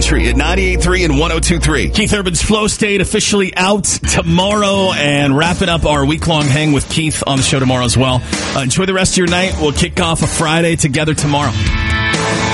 Country at 98.3 and 102.3. Keith Urban's Flow State officially out tomorrow, and wrapping up our week-long hang with Keith on the show tomorrow as well. Enjoy the rest of your night. We'll kick off a Friday together tomorrow.